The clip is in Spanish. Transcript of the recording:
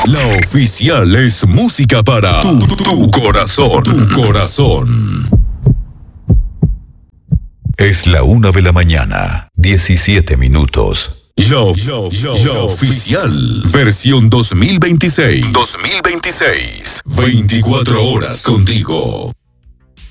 La oficial es música para tu corazón. Tu corazón. Es la 1 de la mañana, 17 minutos. La oficial, versión 2026. 24 horas contigo.